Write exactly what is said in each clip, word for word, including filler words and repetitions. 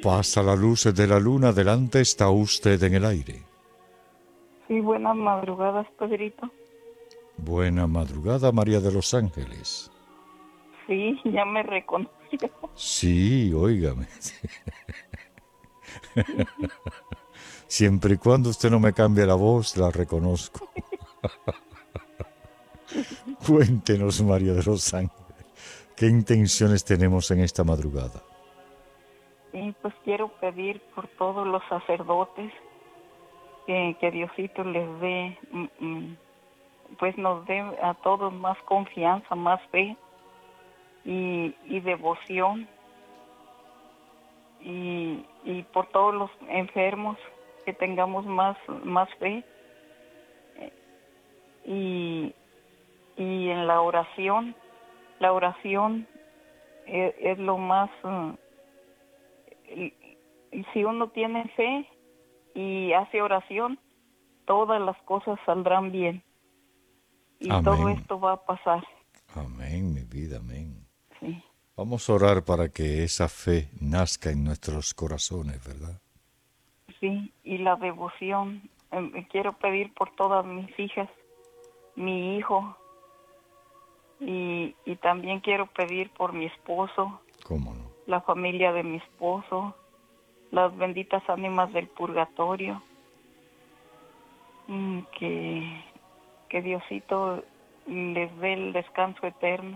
Pasa la luz de la luna, adelante está usted en el aire. Sí, buenas madrugadas, Pedrito. Buena madrugada, María de los Ángeles. Sí, ya me reconoció. Sí, óigame. Siempre y cuando usted no me cambie la voz, la reconozco. Cuéntenos, María de los Ángeles, ¿qué intenciones tenemos en esta madrugada? Y pues quiero pedir por todos los sacerdotes que, que Diosito les dé, mm, mm, pues nos dé a todos más confianza, más fe y, y devoción. Y, y por todos los enfermos que tengamos más, más fe. Y, y en la oración, la oración es, es lo más... Uh, y, y si uno tiene fe y hace oración, todas las cosas saldrán bien. Y Amén. Todo esto va a pasar. Amén, mi vida, amén. Sí. Vamos a orar para que esa fe nazca en nuestros corazones, ¿verdad? Sí, y la devoción. Eh, quiero pedir por todas mis hijas, mi hijo, y, y también quiero pedir por mi esposo. ¿Cómo no? La familia de mi esposo, las benditas ánimas del purgatorio, que, que Diosito les dé el descanso eterno.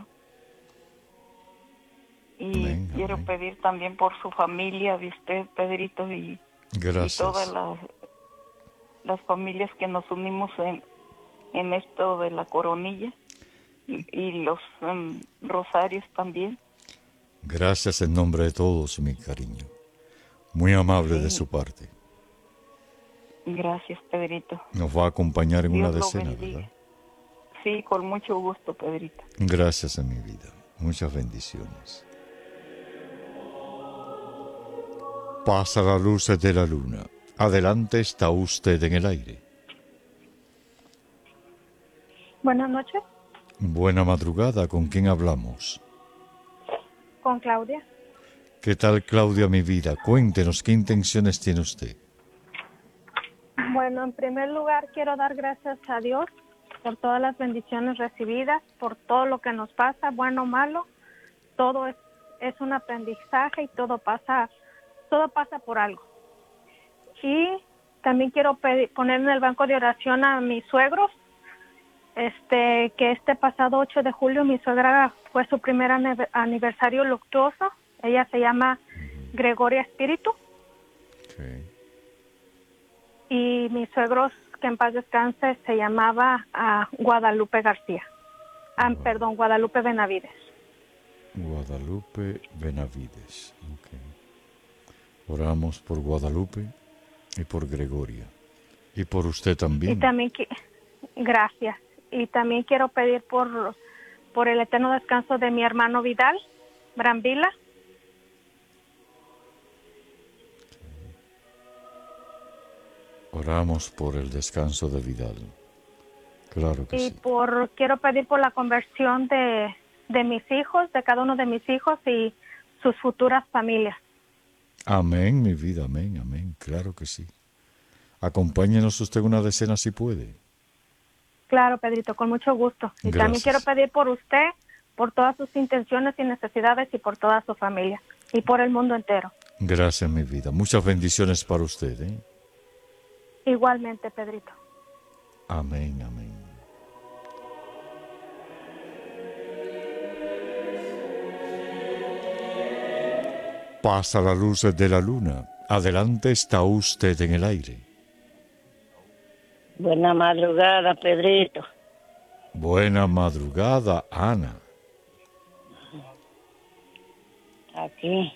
Y Amén, quiero amén. pedir también por su familia de usted, Pedrito, y, y todas las, las familias que nos unimos en, en esto de la coronilla y, y los um, rosarios también. Gracias en nombre de todos, mi cariño. Muy amable Sí. de su parte. Gracias, Pedrito. Nos va a acompañar en Dios una decena, lo bendiga. ¿verdad? Sí, con mucho gusto, Pedrito. Gracias en mi vida. Muchas bendiciones. Pasa la luz de la luna. Adelante está usted en el aire. Buenas noches. Buena madrugada. ¿Con quién hablamos? Con Claudia. ¿Qué tal, Claudia, mi vida? Cuéntenos, ¿qué intenciones tiene usted? Bueno, en primer lugar quiero dar gracias a Dios por todas las bendiciones recibidas, por todo lo que nos pasa, bueno o malo. Todo es, es un aprendizaje y todo pasa, todo pasa por algo. Y también quiero pedir, poner en el banco de oración a mis suegros, este, que este pasado ocho de julio mi suegra fue su primer aniversario luctuoso. Ella se llama Gregoria Espíritu. Okay. Y mis suegros, que en paz descanse, se llamaba uh, Guadalupe García. Ah, wow. Perdón, Guadalupe Benavides. Guadalupe Benavides. Okay. Oramos por Guadalupe y por Gregoria. Y por usted también. Y también, gracias. Y también quiero pedir por, por el eterno descanso de mi hermano Vidal, Brambila. Oramos por el descanso de Vidal. Claro que y sí. Y por quiero pedir por la conversión de, de mis hijos, de cada uno de mis hijos y sus futuras familias. Amén, mi vida, amén, amén. Claro que sí. Acompáñenos usted una decena si puede. Claro, Pedrito, con mucho gusto. Y Gracias. También quiero pedir por usted, por todas sus intenciones y necesidades y por toda su familia y por el mundo entero. Gracias, mi vida. Muchas bendiciones para usted, ¿eh? Igualmente, Pedrito. Amén, amén. Pasa la luz de la luna. Adelante está usted en el aire. Buena madrugada, Pedrito. Buena madrugada, Ana. Aquí,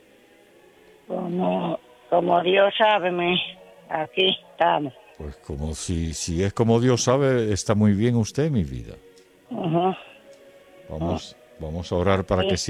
como, como Dios sabe, me, aquí estamos. Pues como si, si es como Dios sabe, está muy bien usted, mi vida. Uh-huh. Vamos, uh-huh. vamos a orar para sí. que